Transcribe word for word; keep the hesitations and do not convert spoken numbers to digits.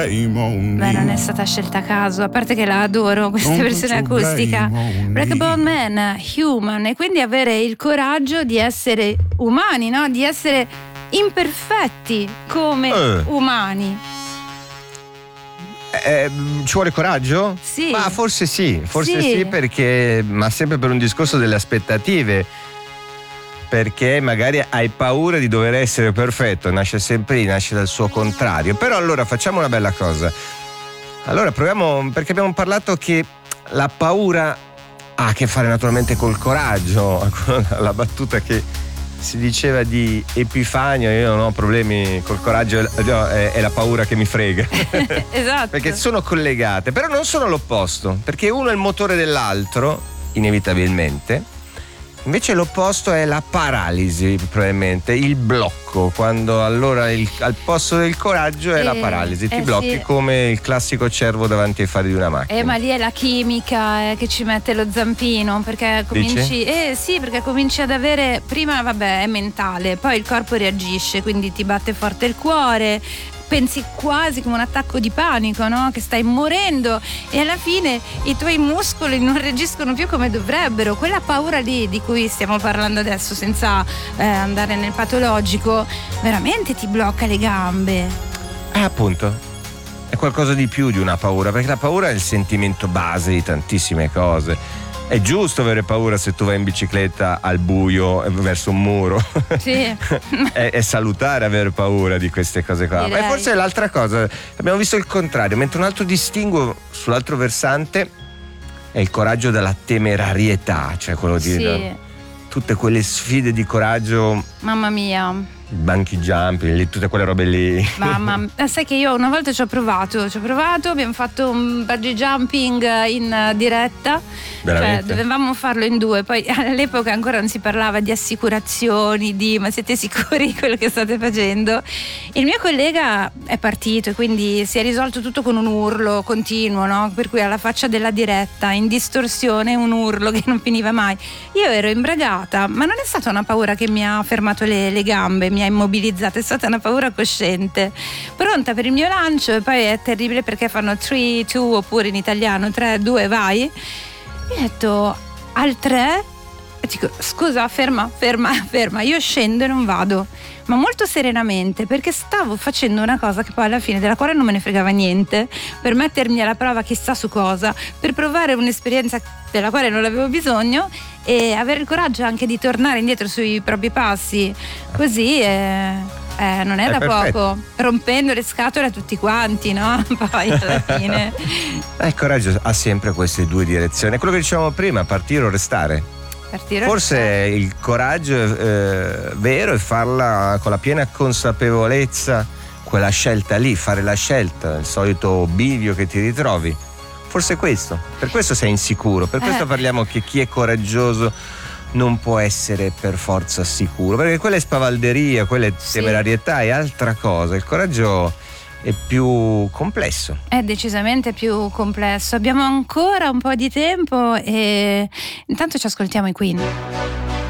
Beh, non è stata scelta a caso, a parte che la adoro questa versione acustica. Breakable Man, Human, e quindi avere il coraggio di essere umani, no? Di essere imperfetti come Eh. umani. Eh, ci vuole coraggio? Sì. Ma forse sì, forse sì, Sì. perché, ma sempre per un discorso delle aspettative. Perché magari hai paura di dover essere perfetto, nasce sempre lì, nasce dal suo contrario. Però allora facciamo una bella cosa. Allora proviamo, perché abbiamo parlato che la paura ha a che fare naturalmente col coraggio, la battuta che si diceva di Epifanio, io non ho problemi col coraggio, è, è la paura che mi frega. Esatto. Perché sono collegate, però non sono l'opposto, perché uno è il motore dell'altro, inevitabilmente. Invece l'opposto è la paralisi, probabilmente, il blocco, quando allora il, al posto del coraggio è Eh, la paralisi, ti eh blocchi sì. come il classico cervo davanti ai fari di una macchina. Eh, ma lì è la chimica eh, che ci mette lo zampino, perché cominci. Dici? Eh sì, perché cominci ad avere. Prima, vabbè, è mentale, poi il corpo reagisce, quindi ti batte forte il cuore. Pensi quasi come un attacco di panico, no? Che stai morendo e alla fine i tuoi muscoli non reagiscono più come dovrebbero. Quella paura lì di cui stiamo parlando adesso, senza eh, andare nel patologico, veramente ti blocca le gambe. Eh, appunto, è qualcosa di più di una paura, perché la paura è il sentimento base di tantissime cose. È giusto avere paura se tu vai in bicicletta al buio verso un muro. Sì. è, è salutare avere paura di queste cose qua. Direi. Ma forse è l'altra cosa, abbiamo visto il contrario, mentre un altro distinguo sull'altro versante è il coraggio dalla temerarietà, cioè quello di Sì. tutte quelle sfide di coraggio, Mamma mia. il bungee jumping, lì, tutte quelle robe lì. Mamma, eh, sai che io una volta ci ho provato, ci ho provato, abbiamo fatto un bungee jumping in eh, diretta, Veramente? cioè dovevamo farlo in due, poi all'epoca ancora non si parlava di assicurazioni, di ma siete sicuri di quello che state facendo? Il mio collega è partito e quindi si è risolto tutto con un urlo continuo, no? Per cui alla faccia della diretta, in distorsione, un urlo che non finiva mai. Io ero imbragata, ma non è stata una paura che mi ha fermato le, le gambe, mi ha immobilizzata, è stata una paura cosciente, pronta per il mio lancio. E poi è terribile perché fanno tre, due oppure in italiano tre, due, vai. Io ho detto al tre e dico scusa, ferma, ferma, ferma, io scendo e non vado, ma molto serenamente, perché stavo facendo una cosa che poi alla fine della quale non me ne fregava niente, per mettermi alla prova chissà su cosa, per provare un'esperienza della quale non avevo bisogno e avere il coraggio anche di tornare indietro sui propri passi, così eh, eh, non è, È da perfetto. poco, rompendo le scatole a tutti quanti, no? Poi alla fine Eh, il coraggio ha sempre queste due direzioni, è quello che dicevamo prima, partire o restare. partire. Forse il coraggio eh, vero è farla con la piena consapevolezza, quella scelta lì, fare la scelta, il solito bivio che ti ritrovi. Forse è questo, per questo sei insicuro, per questo Eh. parliamo che chi è coraggioso non può essere per forza sicuro, perché quella è spavalderia, quella è Sì. temerarietà, è altra cosa. Il coraggio è più complesso. È decisamente più complesso. Abbiamo ancora un po' di tempo e intanto ci ascoltiamo i Queen.